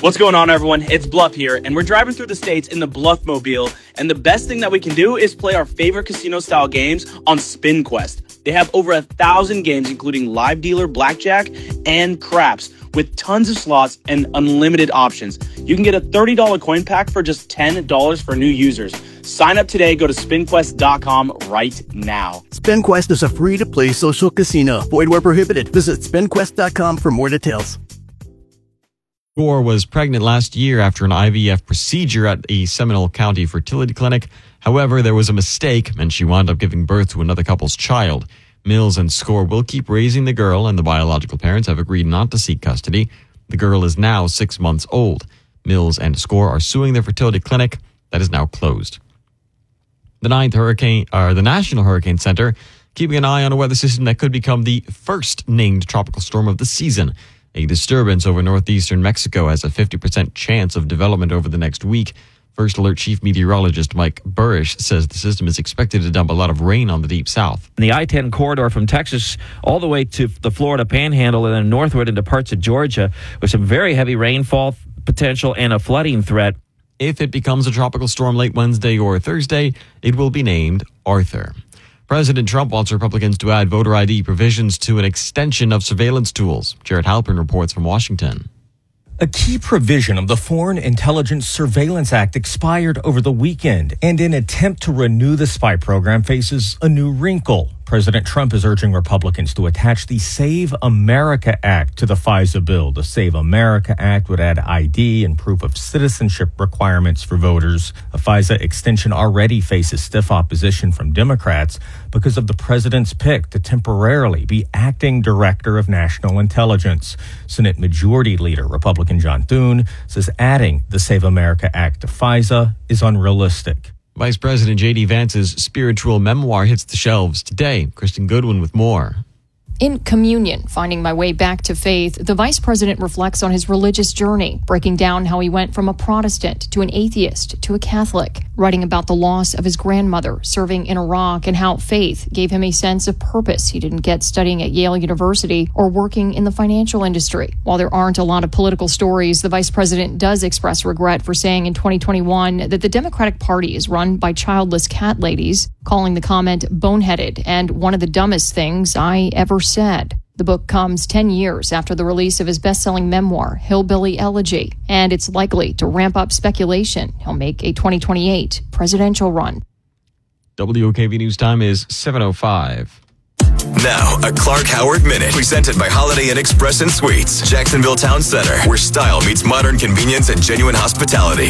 What's going on, everyone? It's Bluff here, and we're driving through the states in the Bluffmobile, and the best thing that we can do is play our favorite casino-style games on SpinQuest. They have over 1,000 games, including live dealer blackjack and craps, with tons of slots and unlimited options. You can get a $30 coin pack for just $10 for new users. Sign up today. Go to spinquest.com right now. SpinQuest is a free-to-play social casino. Void where prohibited. Visit spinquest.com for more details. Gore was pregnant last year after an IVF procedure at a Seminole County fertility clinic. However, there was a mistake, and she wound up giving birth to another couple's child. Mills and Score will keep raising the girl, and the biological parents have agreed not to seek custody. The girl is now 6 months old. Mills and Score are suing their fertility clinic that is now closed. The National Hurricane Center keeping an eye on a weather system that could become the first named tropical storm of the season. A disturbance over northeastern Mexico has a 50% chance of development over the next week. First Alert Chief Meteorologist Mike Burrish says the system is expected to dump a lot of rain on the deep south. The I-10 corridor from Texas all the way to the Florida Panhandle and then northward into parts of Georgia with some very heavy rainfall potential and a flooding threat. If it becomes a tropical storm late Wednesday or Thursday, it will be named Arthur. President Trump wants Republicans to add voter ID provisions to an extension of surveillance tools. Jared Halpern reports from Washington. A key provision of the Foreign Intelligence Surveillance Act expired over the weekend, and an attempt to renew the spy program faces a new wrinkle. President Trump is urging Republicans to attach the Save America Act to the FISA bill. The Save America Act would add ID and proof of citizenship requirements for voters. A FISA extension already faces stiff opposition from Democrats because of the president's pick to temporarily be acting director of national intelligence. Senate Majority Leader Republican John Thune says adding the Save America Act to FISA is unrealistic. Vice President J.D. Vance's spiritual memoir hits the shelves today. Kristen Goodwin with more. In Communion, Finding My Way Back to Faith, the vice president reflects on his religious journey, breaking down how he went from a Protestant to an atheist to a Catholic, writing about the loss of his grandmother serving in Iraq and how faith gave him a sense of purpose he didn't get studying at Yale University or working in the financial industry. While there aren't a lot of political stories, the vice president does express regret for saying in 2021 that the Democratic Party is run by childless cat ladies, calling the comment boneheaded and one of the dumbest things I ever said. The book comes 10 years after the release of his best-selling memoir, Hillbilly Elegy, and it's likely to ramp up speculation he'll make a 2028 presidential run. WOKV News Time is 7:05. Now, a Clark Howard Minute, presented by Holiday Inn Express and Suites, Jacksonville Town Center, where style meets modern convenience and genuine hospitality.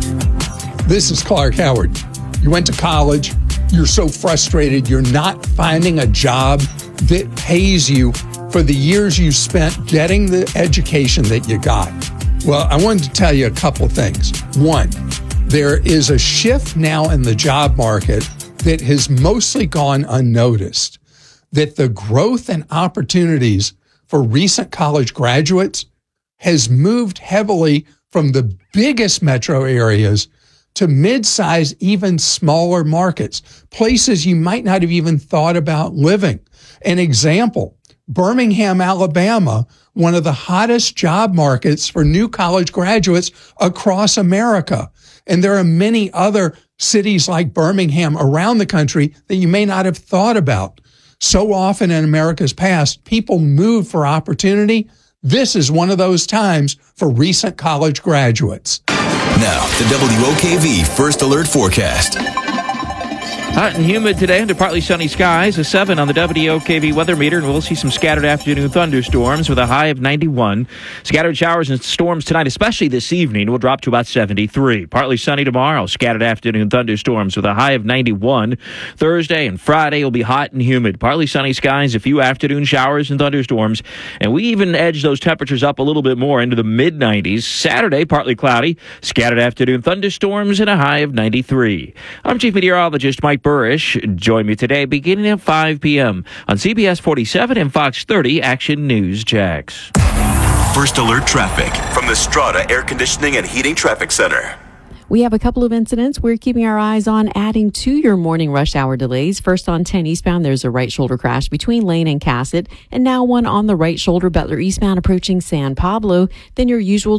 This is Clark Howard. You went to college. You're so frustrated you're not finding a job that pays you for the years you spent getting the education that you got. Well, I wanted to tell you a couple things. One, there is a shift now in the job market that has mostly gone unnoticed, that the growth and opportunities for recent college graduates has moved heavily from the biggest metro areas to mid-size, even smaller markets, places you might not have even thought about living. An example, Birmingham, Alabama, one of the hottest job markets for new college graduates across America. And there are many other cities like Birmingham around the country that you may not have thought about. So often in America's past, people move for opportunity. This is one of those times for recent college graduates. Now, the WOKV First Alert Forecast. Hot and humid today under partly sunny skies, a 7 on the WOKV weather meter, and we'll see some scattered afternoon thunderstorms with a high of 91. Scattered showers and storms tonight, especially this evening, will drop to about 73. Partly sunny tomorrow, scattered afternoon thunderstorms with a high of 91. Thursday and Friday will be hot and humid. Partly sunny skies, a few afternoon showers and thunderstorms, and we even edge those temperatures up a little bit more into the mid-90s. Saturday, partly cloudy, scattered afternoon thunderstorms, and a high of 93. I'm Chief Meteorologist Mike Burrish. Join me today beginning at 5 p.m. on CBS 47 and Fox 30 Action News Jax. First Alert Traffic from the Strata Air Conditioning and Heating Traffic Center. We have a couple of incidents we're keeping our eyes on, adding to your morning rush hour delays. First, on 10 eastbound, there's a right shoulder crash between Lane and Cassett, and now one on the right shoulder, Butler eastbound approaching San Pablo. Then your usual